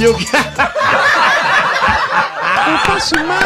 E o que... Eu passo mal.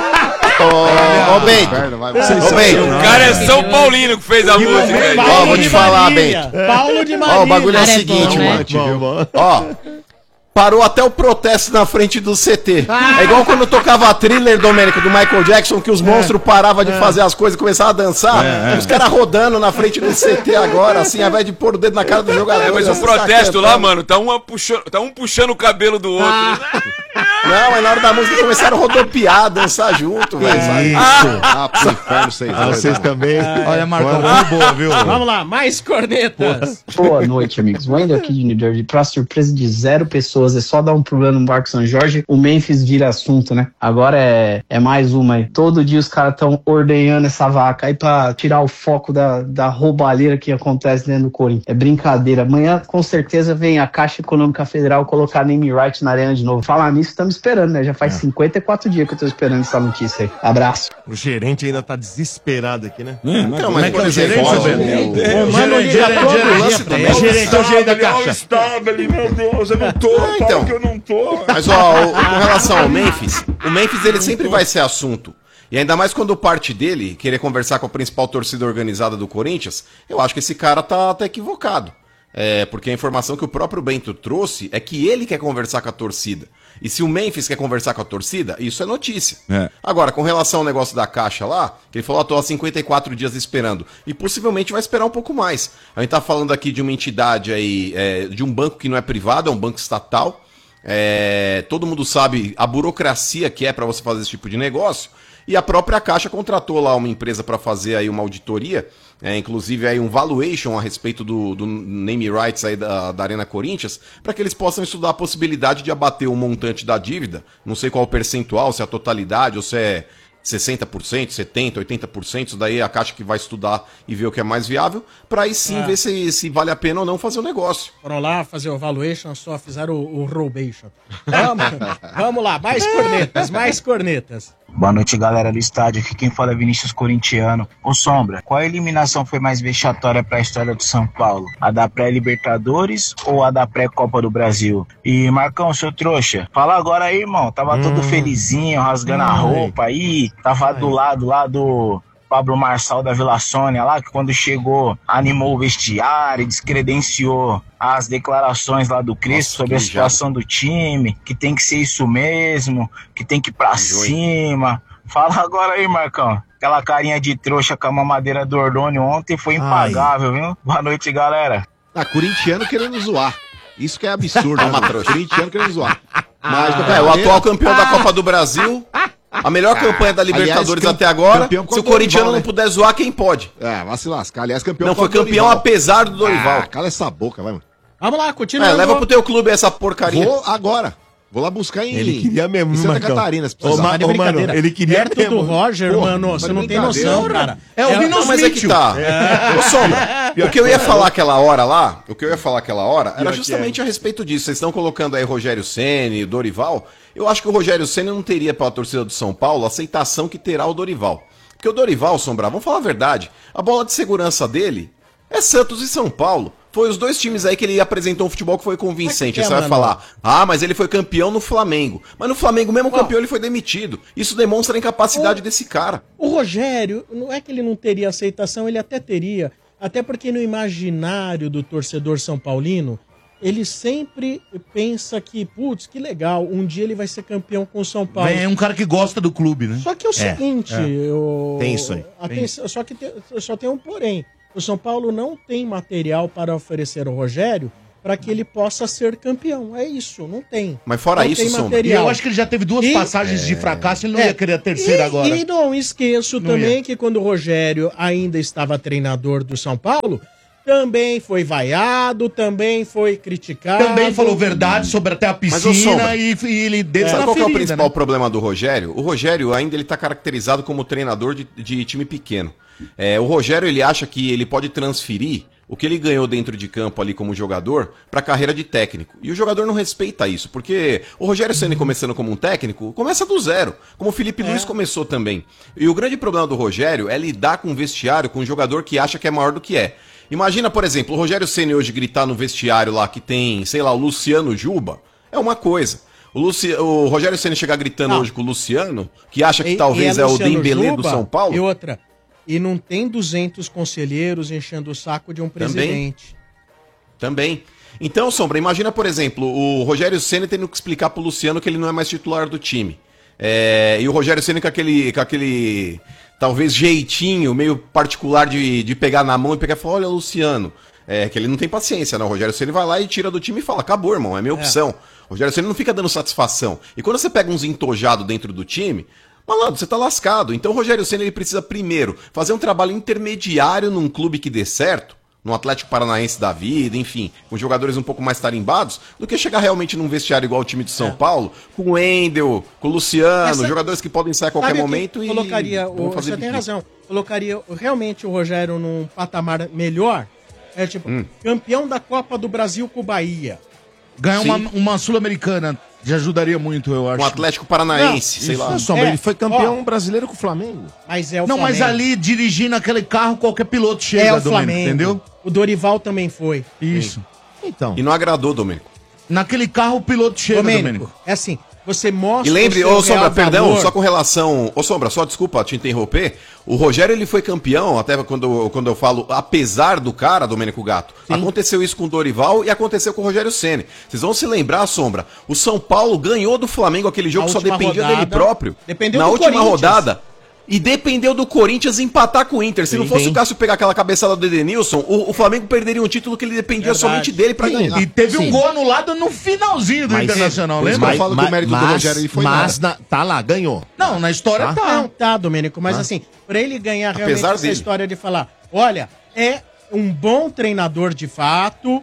Ô, Bento. O cara é São Paulino que fez a música aí. Ó, vou te falar, Bento. Paulo de Maria. Ó, o bagulho é o Cara, é seguinte, bom, né? mano. Ó, parou até o protesto na frente do CT. É igual quando tocava a Thriller, Domênico, do Michael Jackson, que os monstros paravam de fazer as coisas e começavam a dançar. Os caras rodando na frente do CT agora, assim, ao invés de pôr o dedo na cara do jogador. Mas o assim, protesto lá, sacando. mano, tá um puxando o cabelo do outro. Não, mas na hora da música começaram a rodopiar, dançar junto, velho. Ah, pro inferno Vocês também. Olha, Marcão, foi boa, viu? Vamos lá, mais cornetas. Boa noite, amigos. Wendel aqui de New Jersey. Pra surpresa de 0 pessoas, é só dar um problema no Barco São Jorge, o Memphis vira assunto, né? Agora é mais uma aí. Todo dia os caras estão ordenhando essa vaca aí pra tirar o foco da roubalheira que acontece dentro do Corinthians. É brincadeira. Amanhã, com certeza, vem a Caixa Econômica Federal colocar name right na arena de novo. Falar nisso, estamos esperando, né? Já faz 54 dias que eu tô esperando essa notícia aí. Abraço. O gerente ainda tá desesperado aqui, né? Então, mas Como é que é o gerente, seu Bento? Gerente, é o gerente da Caixa. Stabile, meu Deus, eu não tô, então. que eu não tô. Mas, ó, com relação ao Memphis, o Memphis ele sempre vai ser assunto. E ainda mais quando parte dele querer conversar com a principal torcida organizada do Corinthians, eu acho que esse cara tá equivocado. Porque a informação que o próprio Bento trouxe é que ele quer conversar com a torcida. E se o Memphis quer conversar com a torcida, isso é notícia. Agora, com relação ao negócio da Caixa lá, que ele falou, tô há 54 dias esperando. E possivelmente vai esperar um pouco mais. A gente tá falando aqui de uma entidade aí, de um banco que não é privado, é um banco estatal. Todo mundo sabe a burocracia que é para você fazer esse tipo de negócio. E a própria Caixa contratou lá uma empresa para fazer aí uma auditoria, inclusive aí um valuation a respeito do name rights aí da Arena Corinthians, para que eles possam estudar a possibilidade de abater o montante da dívida, não sei qual o percentual, se é a totalidade ou se é 60%, 70%, 80%, isso daí é a Caixa que vai estudar e ver o que é mais viável, para aí sim ver se vale a pena ou não fazer o negócio. Foram lá fazer o valuation, só fizeram o roubation. Vamos lá, mais cornetas. Boa noite, galera do estádio. Aqui quem fala é Vinícius Corintiano. Ô Sombra, qual eliminação foi mais vexatória para a história do São Paulo? A da pré-Libertadores ou a da pré-Copa do Brasil? E Marcão, seu trouxa, fala agora aí, irmão. Tava todo felizinho, rasgando a roupa aí. Tava do lado lá do Pablo Marçal da Vila Sônia lá, que quando chegou animou o vestiário, descredenciou as declarações lá do Crespo sobre a situação do time, que tem que ser isso mesmo, que tem que ir pra cima. Fala agora aí, Marcão. Aquela carinha de trouxa com a mamadeira do Ordônio ontem foi impagável, viu? Boa noite, galera. Corintiano querendo zoar. Isso que é absurdo, né? Corintiano querendo zoar. Mas, o atual campeão da Copa do Brasil... A melhor campanha da Libertadores até agora, se o corintiano não puder zoar, quem pode? Vai se lascar. Aliás, campeão não, foi campeão apesar do Dorival. Cala essa boca, vai, mano. Vamos lá, continua. Leva pro teu clube essa porcaria. Vou agora. Vou lá buscar em, ele queria mesmo, em Santa Marcão. Catarina, se precisar. Mano, ele queria perto do Roger, mano, você não tem noção, cara. É o Vinos Mas é que tá. Ô, Sombra, o que eu ia falar aquela hora lá, era justamente a respeito disso. Vocês estão colocando aí Rogério Ceni, Dorival. Eu acho que o Rogério Ceni não teria para a torcida do São Paulo a aceitação que terá o Dorival. Porque o Dorival, Sombra, vamos falar a verdade, a bola de segurança dele é Santos e São Paulo. Foi os dois times aí que ele apresentou um futebol que foi convincente. Aí você vai falar, mas ele foi campeão no Flamengo. Mas no Flamengo, mesmo campeão, ele foi demitido. Isso demonstra a incapacidade desse cara. O Rogério, não é que ele não teria aceitação, ele até teria. Até porque no imaginário do torcedor são paulino, ele sempre pensa que, putz, que legal, um dia ele vai ser campeão com o São Paulo. É um cara que gosta do clube, né? Só que é o seguinte... Tem isso aí. Só que só tem um porém. O São Paulo não tem material para oferecer ao Rogério para que ele possa ser campeão. É isso, não tem. Mas fora isso, Sombra. E eu acho que ele já teve duas passagens de fracasso, ele não ia querer a terceira agora. E não esqueço também que quando o Rogério ainda estava treinador do São Paulo, também foi vaiado, também foi criticado. Também falou verdade sobre até a piscina e ele deu Sabe qual que é o principal problema do Rogério? O Rogério ainda ele tá caracterizado como treinador de time pequeno. O Rogério ele acha que ele pode transferir o que ele ganhou dentro de campo ali como jogador para a carreira de técnico. E o jogador não respeita isso, porque o Rogério Ceni começando como um técnico, começa do zero, como o Felipe Luiz começou também. E o grande problema do Rogério é lidar com o vestiário com um jogador que acha que é maior do que é. Imagina, por exemplo, o Rogério Ceni hoje gritar no vestiário lá que tem, sei lá, o Luciano Juba, é uma coisa. O Rogério Ceni chegar gritando hoje com o Luciano, que acha que talvez é o Luciano Dembélé Juba, do São Paulo. E outra, e não tem 200 conselheiros enchendo o saco de um presidente. Também. Então, Sombra, imagina, por exemplo, o Rogério Ceni tendo que explicar pro Luciano que ele não é mais titular do time. E o Rogério Ceni com aquele talvez jeitinho meio particular de pegar na mão e pegar e falar, olha, Luciano, que ele não tem paciência, né? O Rogério Ceni vai lá e tira do time e fala, acabou, irmão, é minha opção. O Rogério Ceni não fica dando satisfação. E quando você pega uns entojados dentro do time, malandro, você tá lascado. Então o Rogério Ceni ele precisa primeiro fazer um trabalho intermediário num clube que dê certo, no Atlético Paranaense da vida, enfim, com jogadores um pouco mais tarimbados, do que chegar realmente num vestiário igual o time de São Paulo, com o Wendel, com o Luciano, jogadores que podem sair a qualquer momento e colocaria, você tem razão, colocaria realmente o Rogério num patamar melhor, campeão da Copa do Brasil com o Bahia. Ganhar uma Sul-Americana já ajudaria muito, eu acho. Um Atlético Paranaense, sei lá. Sombra, ele foi campeão brasileiro com o Flamengo. Mas é o Não, Flamengo. mas ali, dirigindo aquele carro, qualquer piloto chega, o Flamengo, entendeu? O Dorival também foi. Isso. Então. E não agradou, Domênico. Naquele carro, o piloto chega, Domênico. É assim, você mostra. E lembre, o seu Sombra, real perdão, valor. só com relação. Sombra, só desculpa te interromper. O Rogério ele foi campeão, até quando eu falo, apesar do cara, Domênico Gato. Sim. Aconteceu isso com o Dorival e aconteceu com o Rogério Ceni. Vocês vão se lembrar, Sombra, o São Paulo ganhou do Flamengo aquele jogo que só dependia dele próprio. Dependeu na do última Corinthians. rodada. E dependeu do Corinthians empatar com o Inter. Se não fosse o Cássio pegar aquela cabeçada do Edenilson, o Flamengo perderia um título que ele dependia somente dele pra ganhar. E teve um gol anulado no finalzinho do Internacional, lembra? Mas eu falo que o mérito do Rogério ele foi tá lá, ganhou. Não, na história tá. Não, tá, Domênico, mas assim, pra ele ganhar realmente Apesar essa dele. história de falar, olha, é um bom treinador de fato,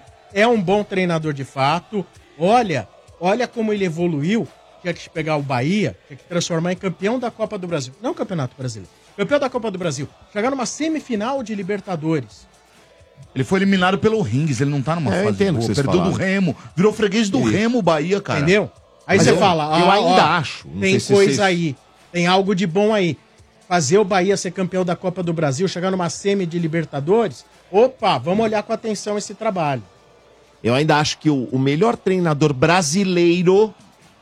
olha como ele evoluiu, tinha que pegar o Bahia, tinha que transformar em campeão da Copa do Brasil, não Campeonato Brasileiro, campeão da Copa do Brasil, chegar numa semifinal de Libertadores. Ele foi eliminado pelo Rings, ele não tá numa eu fase entendo o boa, que vocês perdeu do falaram. Remo, virou freguês do Remo, o Bahia, cara. Entendeu? Aí Mas você eu- fala, eu ainda acho, não tem sei se coisa vocês- aí, tem algo de bom aí. Fazer o Bahia ser campeão da Copa do Brasil, chegar numa semi de Libertadores, opa, vamos olhar com atenção esse trabalho. Eu ainda acho que o melhor treinador brasileiro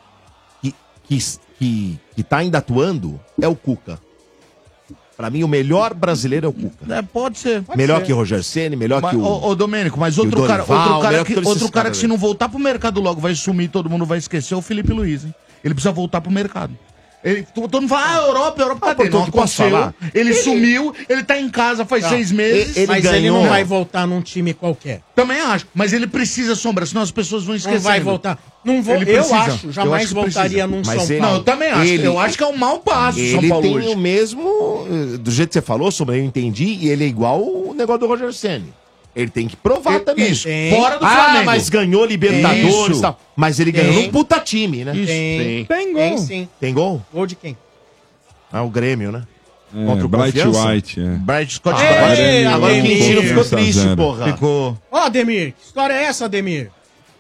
que tá ainda atuando é o Cuca. Pra mim, o melhor brasileiro é o Cuca. Pode ser. Melhor que o Roger Ceni, melhor que o... Ô, Domênico, mas que o outro cara, Dorival, melhor que todos esses cara caras que se não voltar pro mercado logo vai sumir, todo mundo vai esquecer, é o Felipe Luiz, hein? Ele precisa voltar pro mercado. Todo mundo fala, Europa, cadê? Não aconteceu. Ele sumiu, ele tá em casa faz 6 meses. Mas ele não vai voltar num time qualquer. Também acho. Mas ele precisa, Sombra, senão as pessoas vão esquecer. Não vai voltar. Não vou, Ele eu precisa. acho, jamais que voltaria precisa. num Mas São ele- Paulo. Não, eu também acho. Eu acho que é um mau passo o São Ele Paulo tem hoje. o mesmo... Do jeito que você falou, sobre eu entendi, e ele é igual o negócio do Roger Ceni. Ele tem que provar também. Isso, Tem. fora do Flamengo. Mas ganhou Libertadores e tal. Mas ele ganhou Tem. num puta time, né? Tem. Tem gol. Tem sim. Tem gol? Gol de quem? Ah, o Grêmio, né? É, Bright White, Bright Scott É, Bright. é, Agora o Ademir. Quintino ficou 1 a 0. triste, porra. Ficou. Ó, Ademir, que história é essa, Ademir?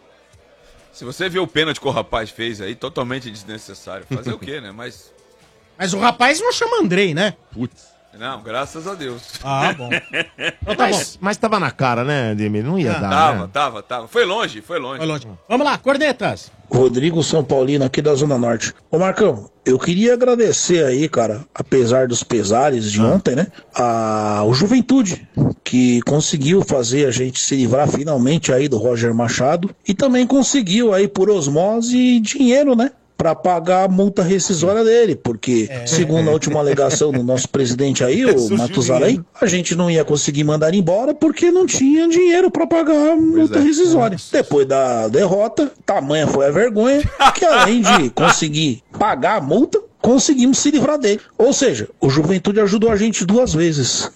Se você viu o pênalti que o rapaz fez aí, totalmente desnecessário. Fazer o quê, né? Mas, Mas o rapaz não chama Andrei, né? não, graças a Deus. Ah, bom. Então tá bom. Mas tava na cara, né, Ademir? Não ia dar, né? Tava. Foi longe. Foi longe. Vamos lá, cornetas. Rodrigo São Paulino aqui da Zona Norte. Ô Marcão, eu queria agradecer aí, cara, apesar dos pesares de ontem, né? O Juventude, que conseguiu fazer a gente se livrar finalmente aí do Roger Machado e também conseguiu aí por osmose dinheiro, né? Pra pagar a multa rescisória dele, porque, segundo a última alegação do nosso presidente aí, o Matusalém, a gente não ia conseguir mandar embora porque não tinha dinheiro pra pagar a multa rescisória. Depois da derrota, tamanha foi a vergonha, que além de conseguir pagar a multa, conseguimos se livrar dele. Ou seja, o Juventude ajudou a gente 2 vezes.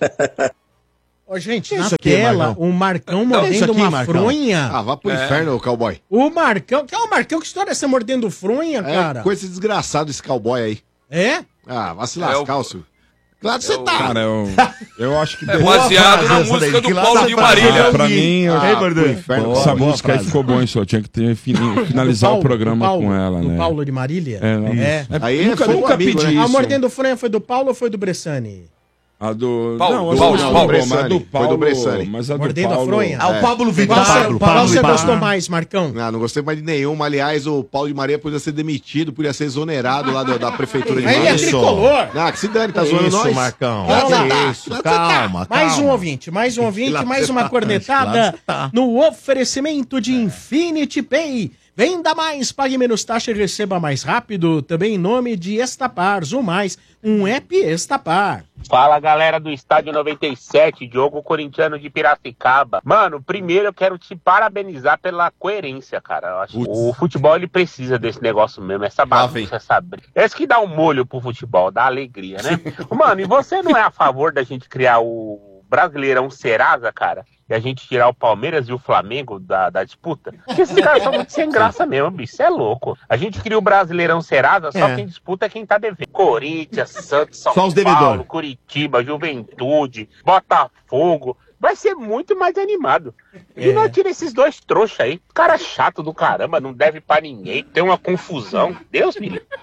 Ó, gente, Isso na aqui, tela, Marcão? o Marcão Isso mordendo aqui, uma Marcão? fronha. Ah, vá pro inferno, cowboy. O Marcão, que história é essa mordendo fronha, cara? Com esse desgraçado, esse cowboy aí. É? Ah, vai se É lascar, o- o senhor. Claro que você tá. Cara, eu acho que... É baseado na música do Paulo de Marília. Pra mim, pro inferno. essa boa música aí frase. ficou boa, hein, só tinha que finalizar o programa com ela, do né? Paulo de Marília? É, não. É. Aí nunca foi um amigo, pedi né? A isso. mordendo fronha foi do Paulo ou foi do Bressani? A do... Paulo, não, Paulo, a do Paulo, mas a Bressani. do Foi Paulo, do Bressani. mas a do Mordendo a Paulo... fronha. Ah, o Pablo Vittar. Qual você Vittar. gostou mais, Marcão? Não gostei mais de nenhuma. Aliás, o Paulo de Maria podia ser demitido, podia ser exonerado lá da prefeitura de Ele é Manaus. tricolor. Ah, que se dane, tá zoando Isso, nós. Marcão. Vamos lá. Isso, calma, Mais um calma. ouvinte, mais Lá mais você uma tá. cornetada Lá você tá. no oferecimento de Infinity Pay. Venda mais, pague menos taxa e receba mais rápido. Também em nome de Estapar, Zoom Mais, um app Estapar. Fala, galera do Estádio 97, Diogo Corintiano de Piracicaba. Mano, primeiro eu quero te parabenizar pela coerência, cara. Eu acho que o futebol, ele precisa desse negócio mesmo, essa bagunça, essa briga. Esse que dá um molho pro futebol, dá alegria, né? Mano, e você não é a favor da gente criar o Brasileirão Serasa, cara? E a gente tirar o Palmeiras e o Flamengo da disputa? Porque esses caras são muito sem graça mesmo, bicho. Isso é louco. A gente cria o Brasileirão Serasa, só quem disputa é quem tá devendo. Corinthians, Santos, São Só os Paulo, devedores. Curitiba, Juventude, Botafogo. Vai ser muito mais animado. E não tira esses dois trouxas aí. Cara chato do caramba, não deve pra ninguém. Tem uma confusão. Deus me livre.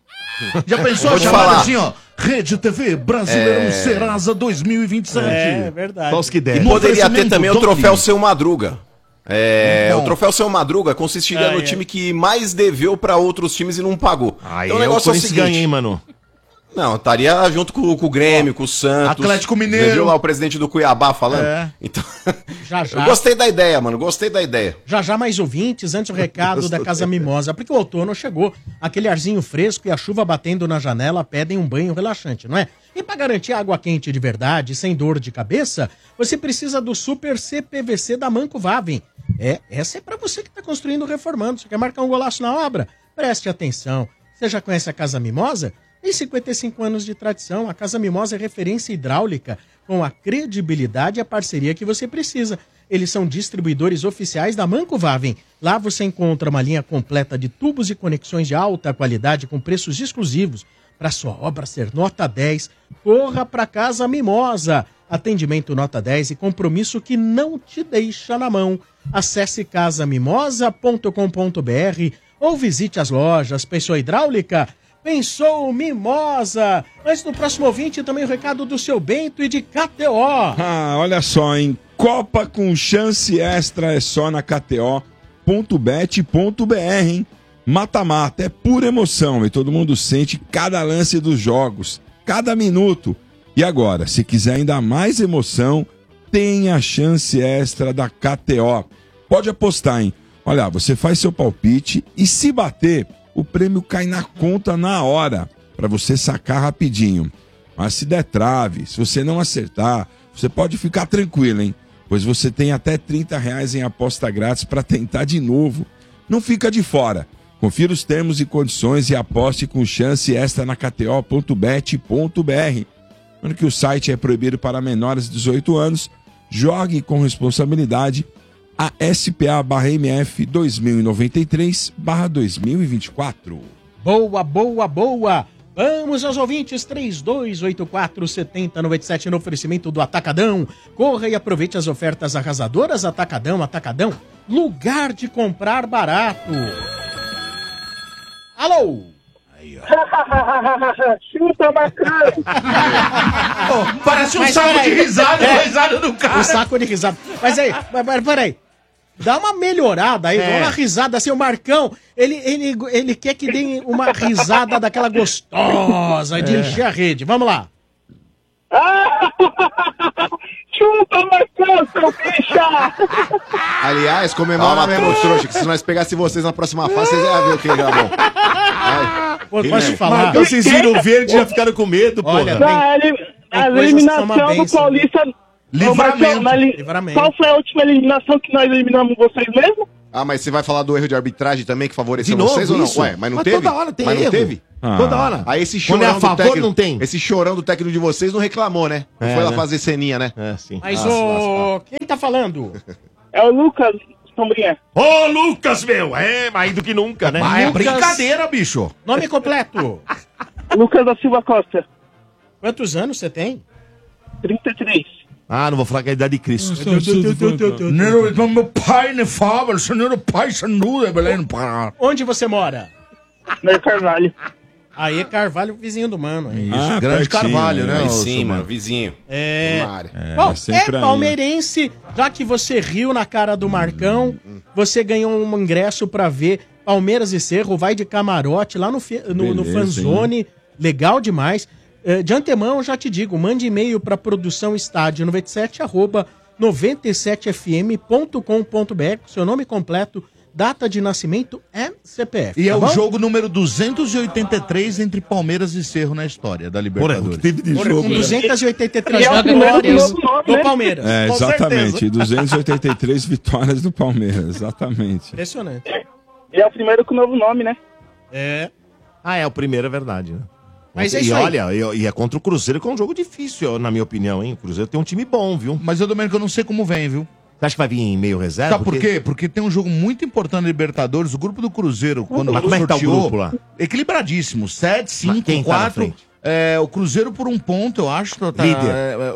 Já pensou Vou a te chamada falar. assim, ó? Rede TV Brasileirão Serasa 2027. É verdade. Só os que E der. poderia ter também o Dom troféu Lee. Seu Madruga. O troféu Seu Madruga consistiria no time que mais deveu pra outros times e não pagou. Aí o o negócio é o Corinthians seguinte. ganha, hein, mano? Não, estaria junto com o Grêmio, com o Santos. Atlético Mineiro. Você viu lá o presidente do Cuiabá falando? É. Então, Já, já. eu gostei da ideia, mano. Gostei da ideia. Já mais ouvintes, antes o recado da Casa Mimosa, porque o outono chegou, aquele arzinho fresco e a chuva batendo na janela pedem um banho relaxante, não é? E para garantir água quente de verdade, sem dor de cabeça, você precisa do Super CPVC da Manco Vavem. Essa é para você que está construindo ou reformando. Você quer marcar um golaço na obra? Preste atenção. Você já conhece a Casa Mimosa? Tem 55 anos de tradição, a Casa Mimosa é referência hidráulica, com a credibilidade e a parceria que você precisa. Eles são distribuidores oficiais da Manco Vavem. Lá você encontra uma linha completa de tubos e conexões de alta qualidade com preços exclusivos. Para sua obra ser nota 10, corra para Casa Mimosa. Atendimento nota 10 e compromisso que não te deixa na mão. Acesse casamimosa.com.br ou visite as lojas. Pensou hidráulica? Pensou Mimosa. Antes do próximo ouvinte, também o recado do seu Bento e de KTO. Ah, olha só, hein? Copa com chance extra é só na KTO.bet.br, hein? Mata-mata, é pura emoção e todo mundo sente cada lance dos jogos, cada minuto. E agora, se quiser ainda mais emoção, tem a chance extra da KTO. Pode apostar, hein? Olha, você faz seu palpite e se bater, o prêmio cai na conta na hora, para você sacar rapidinho. Mas se der trave, se você não acertar, você pode ficar tranquilo, hein? Pois você tem até R$30 em aposta grátis para tentar de novo. Não fica de fora. Confira os termos e condições e aposte com chance extra na kto.bet.br. Lembrando que o site é proibido para menores de 18 anos. Jogue com responsabilidade. A SPA/MF 2093/2024. Boa, boa, boa. Vamos aos ouvintes, 3284-7097 no oferecimento do Atacadão. Corra e aproveite as ofertas arrasadoras. Atacadão, Atacadão, lugar de comprar barato. Alô? Chuta, bacana. Parece um saco de risada, a risada do cara. Um saco de risada. Mas aí, peraí. Dá uma melhorada aí, dá uma risada assim, o Marcão, ele quer que dê uma risada daquela gostosa de encher a rede. Vamos lá. Chuta, Marcão, seu bicha. Aliás, comemora mesmo, trouxa, que se nós pegasse vocês na próxima fase, vocês iam ver o que era bom. Pô, posso te falar? Marcão, vocês viram o verde e já ficaram com medo, Olha, porra. A coisas que são uma eliminação do bênção. Paulista... Livramento. Qual foi a última eliminação que nós eliminamos vocês mesmo? Ah, mas você vai falar do erro de arbitragem também que favoreceu De novo vocês ou não? isso? Ué, mas não Mas teve? toda hora tem mas não erro. teve? Toda hora. Aí esse Quando é chorão a favor, do técnico, não tem. Esse chorão do técnico de vocês não reclamou, né? Não É, foi lá né? fazer ceninha, né? É, sim. Mas quem tá falando? É o Lucas Sombrinha. Ô, Lucas, meu! Mais do que nunca, né? Mas é Lucas- brincadeira, bicho. Nome completo. Lucas da Silva Costa. Quantos anos você tem? 33. Ah, não vou falar que é a idade de Cristo. Meu pai não fala, senhor pai sanuda, Belém, Pará. Onde você mora? Mário Carvalho. Aí, Carvalho, vizinho do Mano. Hein? Isso, grande Carvalho, né? Aí ô, sim, seu mano, vizinho. Bom, sempre aí. palmeirense, já que você riu na cara do Marcão, você ganhou um ingresso pra ver Palmeiras e Cerro, vai de camarote lá no Beleza, Fanzone, legal demais. De antemão, eu já te digo, mande e-mail pra produção estádio 97@97fm.com.br, seu nome completo, data de nascimento é CPF. E é tá o bom? jogo número 283 entre Palmeiras e Cerro na história da Libertadores. Teve de Com jogo, né? 283 E é o primeiro vitórias novo nome, do né? Palmeiras. É, Com exatamente. certeza. 283 vitórias do Palmeiras, exatamente. Impressionante. E é o primeiro com novo nome, né? É. Ah, é o primeiro, é verdade, né? Mas é e isso aí. olha, e é contra o Cruzeiro, que é um jogo difícil, na minha opinião, hein? O Cruzeiro tem um time bom, viu? Mas eu, Domênico, eu não sei como vem, viu? Você acha que vai vir em meio reserva? Sabe por quê? Porque tem um jogo muito importante na Libertadores. O grupo do Cruzeiro, quando Mas como é que tá o grupo lá? Equilibradíssimo. 7, 5, quem tá na 4. frente? O Cruzeiro por um ponto, eu acho. Tá, Líder.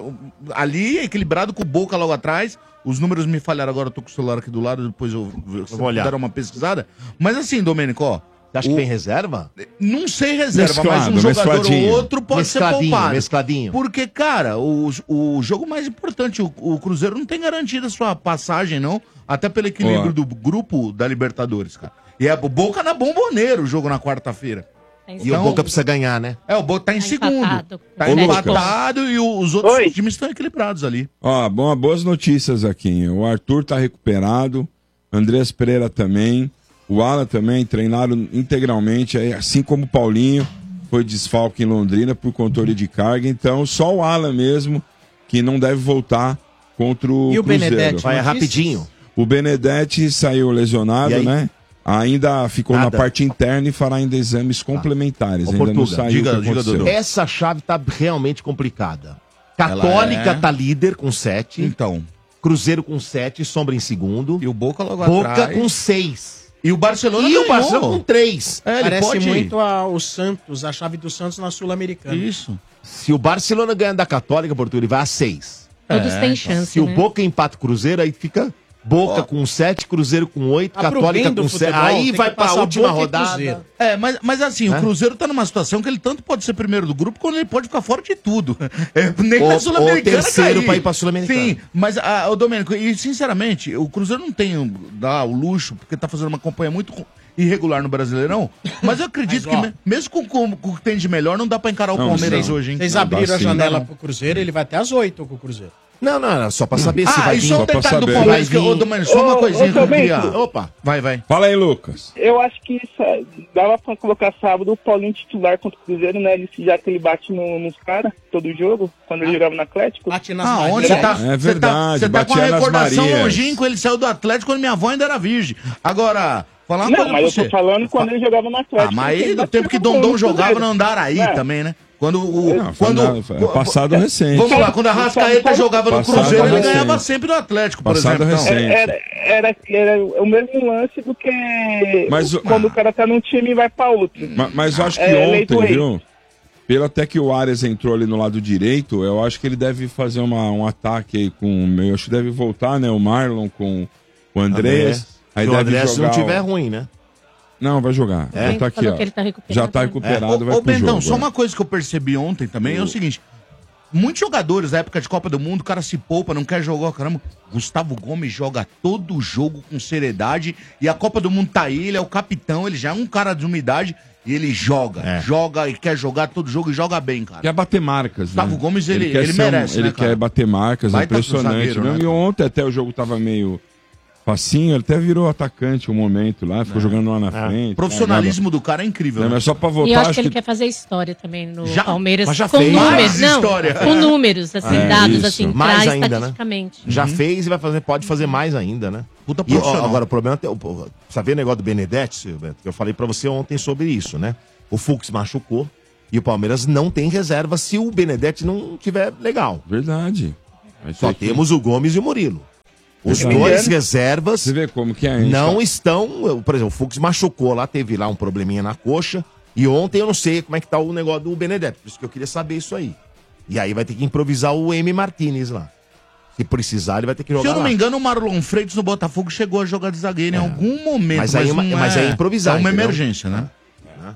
Ali, equilibrado com o Boca logo atrás. Os números me falharam agora, eu tô com o celular aqui do lado, depois eu vou olhar. dar uma pesquisada. Mas assim, Domênico, ó. Você acha que tem reserva? Não sei reserva, Mesclado, mas um jogador ou mescladinho. outro pode ser poupado. Mescladinho. Porque, cara, o jogo mais importante, o Cruzeiro não tem garantida a sua passagem, não. Até pelo equilíbrio Ó. do grupo da Libertadores, cara. E é o Boca na Bomboneira o jogo na quarta-feira. E o Boca precisa ganhar, né? O Boca tá em segundo. empatado. Tá Ô, Lucas. empatado e os outros times estão equilibrados ali. Ó, boas notícias aqui. O Arthur tá recuperado, Andrés Pereira também, o Alan também treinaram integralmente, assim como o Paulinho, foi desfalque em Londrina por controle de carga, então só o Alan mesmo que não deve voltar contra o E o Cruzeiro. Benedetti? Vai Notícias? rapidinho. O Benedetti saiu E lesionado, aí? né? Ainda ficou Nada. na parte interna e fará ainda exames complementares. Ô, Ainda não Portuga, saiu diga, o que aconteceu. Dudu. Essa chave tá realmente complicada. Católica tá líder com 7. Então. Cruzeiro com 7, Sombra em segundo. E o Boca logo Boca atrás. com 6. E o Barcelona E o ganhou. Barcelona com 3. Ele Parece pode... muito ao Santos, a chave do Santos na Sul-Americana. Isso. Se o Barcelona ganhar da Católica, Portugal, ele vai a 6. Todos têm chance, Se o né? Boca empata o Cruzeiro, aí fica Boca com 7, Cruzeiro com 8, Ah, pro Católica bem do com 7. futebol, Aí tem vai que pra passar última Boca e rodada. Cruzeiro. Mas assim, o Cruzeiro tá numa situação que ele tanto pode ser primeiro do grupo, quanto ele pode ficar fora de tudo. Nem Ou- na Sul-Americana ou terceiro cair. pra ir pra Sul-Americana. Sim, mas, o Domênico, e sinceramente, o Cruzeiro não tem o luxo, porque tá fazendo uma campanha muito irregular no Brasileirão, mas eu acredito Mas, ó, que mesmo com o que tem de melhor, não dá pra encarar o Não, Palmeiras sim. hoje, hein? Vocês Não, abriram dá a sim. janela Não. pro Cruzeiro, ele vai até às 8 com o Cruzeiro. Não, só pra saber se vai e vir. só um só pra detalhe do saber. Palmeiras, Vai vir. ô, Domênico, só uma coisinha que eu queria... Opa. Vai. Fala aí, Lucas. Eu acho que dava pra colocar sábado o Paulinho titular contra o Cruzeiro, né? Já que ele bate nos caras todo jogo, quando ele jogava no Atlético. Bate nas Onde Marias. você tá? É verdade, Você tá com a batia nas recordação Marias. longínqua, ele saiu do Atlético quando minha avó ainda era virgem. Agora, falar uma Não, coisa mas pra eu você. tô falando quando ele jogava no Atlético. Mas porque aí, ele no tempo que batia Dondon no jogava Cruzeiro. no Andaraí É. também, né? Quando Não, foi passado recente. Vamos lá, quando a Rascaeta jogava no Passado Cruzeiro, ele recente. ganhava sempre no Atlético, por Passado exemplo. Então, recente. Era o mesmo lance do que Mas quando o cara tá num time e vai pra outro. Mas eu acho que eleito ontem, rei. viu? Pelo até que o Arias entrou ali no lado direito, eu acho que ele deve fazer um ataque aí com. Eu acho que deve voltar, né? O Marlon com o Andrés. Aí Se o deve André, se não jogar. tiver ruim, né? Não, vai jogar. É? Já tá aqui, Falou ó. que ele tá recuperado, Já tá né? recuperado, vai Ô, pro Bentão, jogo. só é. uma coisa que eu percebi ontem também é o seguinte: muitos jogadores da época de Copa do Mundo, o cara se poupa, não quer jogar, caramba. Gustavo Gomes joga todo jogo com seriedade e a Copa do Mundo tá aí, ele é o capitão, ele já é um cara de uma idade e ele joga, joga e quer jogar todo jogo e joga bem, cara. Quer bater marcas, né? Gustavo Gomes, ele quer ser merece, ele né, cara? quer bater marcas, é Baita impressionante. zagueiro, Mesmo. né, E cara? ontem até o jogo tava meio facinho, ele até virou atacante um momento lá, ficou jogando lá na frente. O profissionalismo do cara é incrível. Não, né? mas só pra E voltar, eu acho que ele quer fazer história também no Já? Palmeiras. Mas já com fez. números, Mais não, história. com números, assim, É, dados, isso. assim, Mais pra ainda, né? estatisticamente. Já fez e vai fazer, pode fazer mais ainda, né? Puta E, ó, profissional. agora, o problema é. Precisa ver o negócio do Benedetti, Silvio, que eu falei pra você ontem sobre isso, né? O Fux machucou e o Palmeiras não tem reserva se o Benedetti não tiver legal. Verdade. Vai Só ter que- temos o Gomes e o Murilo. Os Verdade. dois reservas Você vê como que é, hein? não estão. Por exemplo, o Fux machucou lá, teve lá um probleminha na coxa. E ontem eu não sei como é que tá o negócio do Benedetti. Por isso que eu queria saber isso aí. E aí vai ter que improvisar o M. Martinez lá. Se precisar, ele vai ter que Se jogar eu não lá. me engano, o Marlon Freitas no Botafogo chegou a jogar de zagueiro em algum momento. Mas aí é improvisar, É uma entendeu? emergência, né?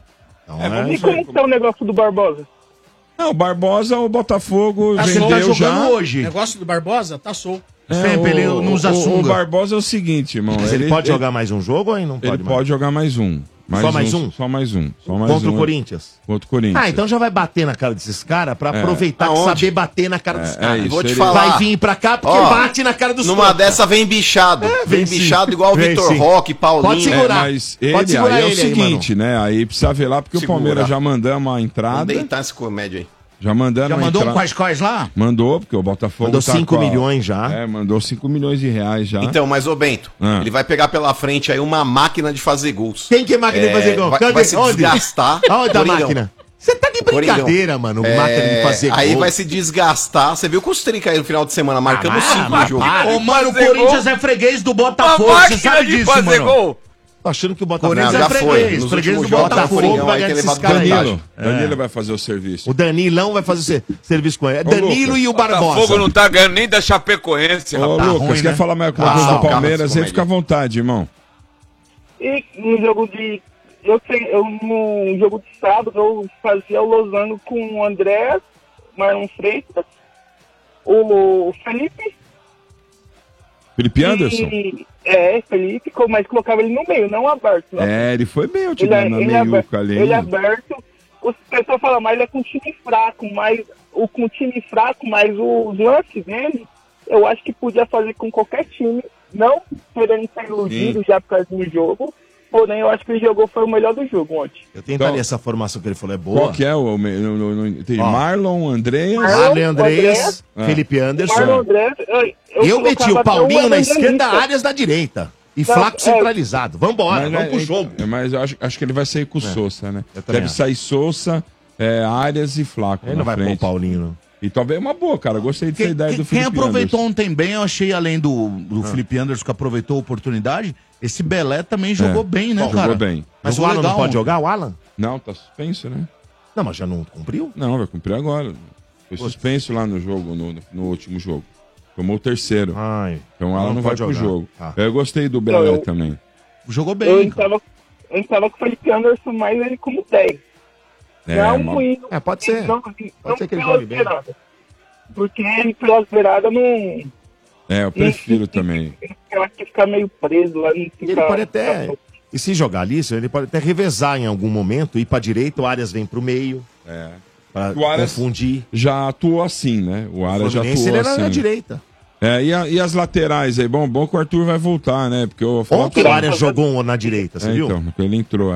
E como que tá o negócio do Barbosa? Não, o Barbosa, o Botafogo Tá vendeu já. O negócio do Barbosa tá solto. O Barbosa é o seguinte, irmão. Mas ele pode jogar mais um jogo ou ele não pode Ele pode jogar mais um. Só mais um? Só mais um. Contra o Corinthians? Contra o Corinthians. Ah, então já vai bater na cara desses caras pra aproveitar que saber bater na cara dos caras. Vou te falar. Vai vir pra cá porque bate na cara dos caras. Numa dessa vem bichado. Vem bichado igual o Vitor Roque, Paulinho. Pode segurar. Mas ele aí é o seguinte, né? Aí precisa ver lá, porque o Palmeiras já mandamos a entrada. Vamos deitar esse comédia aí. Já mandou um quais lá? Mandou, porque o Botafogo mandou 5 milhões já. Mandou 5 milhões de reais já. Então, mas ô Bento, ele vai pegar pela frente aí uma máquina de fazer gols. Quem que é máquina de fazer gol? Vai se desgastar. Onde a máquina? Você tá de brincadeira, mano, máquina de fazer aí gol. vai se desgastar. Você viu com os trinca aí no final de semana, marcando 5 no jogo. Ô, mano, o Corinthians é freguês do Botafogo, você sabe disso, mano. Gol. Tô achando que o Botafogo Corinthians é freguês, freguês do Botafogo vai ganhar esses caras aí. Danilo vai fazer o serviço. O Danilão vai fazer o serviço com ele. É Danilo e o Barbosa. O Botafogo não tá ganhando nem da Chapecoense, Ô, rapaz. Lucas, quer falar mais alguma coisa do Palmeiras? Aí fica à vontade, irmão. E no jogo de... no jogo de sábado, eu fazia o losango com o André, Marlon Freitas, o Felipe... Felipe Anderson? Felipe, mas colocava ele no meio, não aberto. Né? Ele foi bem utilizado na meiuca ali. Ele aberto, os pessoas falam, mas ele é com time fraco, mas os lances dele, eu acho que podia fazer com qualquer time, não querendo ser iludido já por causa do jogo, porém eu acho que ele foi o melhor do jogo ontem. Eu tentaria essa formação que ele falou, é boa. Qual que é tem Marlon, Andreas... Marlon Andreas, Felipe Anderson. Marlon Andreas, eu meti o Paulinho na esquerda, Arias na direita. E Flaco centralizado. Vambora, vamos pro jogo. Mas eu acho que ele vai sair com o Sousa, né? Deve sair Sousa, Arias e Flaco. Ele não vai pôr o Paulinho, não. E talvez uma boa, cara. Eu gostei dessa ideia do Felipe Quem aproveitou Anderson. ontem bem, eu achei, além do Felipe Anderson, que aproveitou a oportunidade, esse Belé também jogou bem, né, cara? Jogou bem. Mas o Alan não pode jogar, o Alan? Não, tá suspenso, né? Não, mas já não cumpriu? Não, vai cumprir agora. Foi suspenso lá no jogo, no último jogo. Tomou o terceiro. Então o Alan não vai pro jogo. Eu gostei do Belé também. Jogou bem. Eu estava com o Felipe Anderson, mas ele como 10. Pode ser. Pode ser que ele jogue bem. Porque ele pelas beiradas não... eu prefiro também. Eu acho que fica meio preso lá. Ele pode até... E se jogar ali, ele pode até revezar em algum momento, ir pra direita, o Arias vem pro meio. Pra o Arias confundir. Já atuou assim, né? O Arias já atuou ele era assim. na direita. E as laterais aí? Bom que o Arthur vai voltar, né? Porque eu ontem o Arias jogou na direita, você viu? Então, porque ele entrou,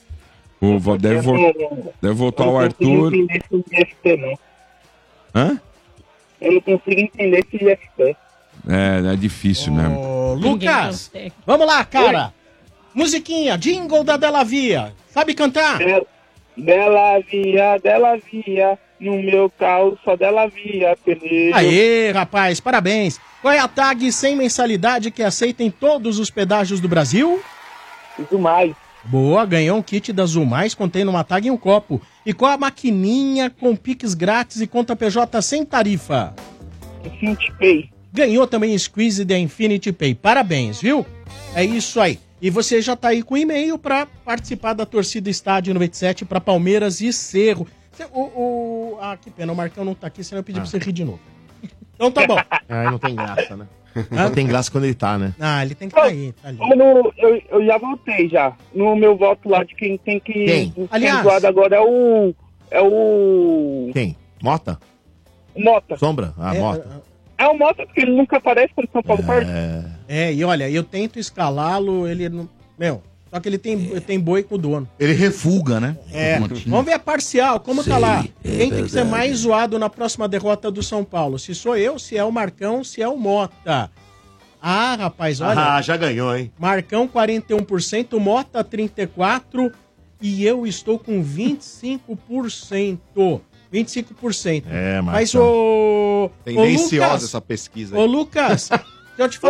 Deve voltar o Arthur. Eu não consigo entender esse não. Hã? Eu não consigo entender esse GFT. É difícil mesmo. Ô, Lucas, vamos lá, cara. Musiquinha, jingle da Della Via. Sabe cantar? Della Via, no meu carro só Della Via, pneu. Aê, rapaz, parabéns. Qual é a tag sem mensalidade que aceita em todos os pedágios do Brasil? Zumais. Boa, ganhou um kit da Zumais contendo uma tag e um copo. E qual a maquininha com Pix grátis e conta PJ sem tarifa? Infinity Pay. Ganhou também Squeeze da Infinity Pay. Parabéns, viu? É isso aí. E você já tá aí com e-mail para participar da torcida Estádio 97 para Palmeiras e Cerro. Que pena, o Marcão não tá aqui, senão eu pedi pra você rir de novo. Então tá bom. Não tem graça, né? Não tem graça quando ele tá, né? Ele tem que estar aí, tá ali. Eu já voltei já. No meu voto lá de quem tem que... Quem? Aliás... agora é o... Quem? Mota? Mota. Sombra? Mota. É o Mota, porque ele nunca aparece quando o São Paulo perde. E olha, eu tento escalá-lo, ele não... Só que ele tem boi com o dono. Ele refuga, né? Vamos ver a parcial, como tá lá. Quem tem que ser mais zoado na próxima derrota do São Paulo? Se sou eu, se é o Marcão, se é o Mota. Rapaz, olha. Já ganhou, hein? Marcão 41%, Mota 34% e eu estou com 25%. 25%. Mas tendenciosa essa pesquisa aí. Ô, Lucas, deixa eu te falar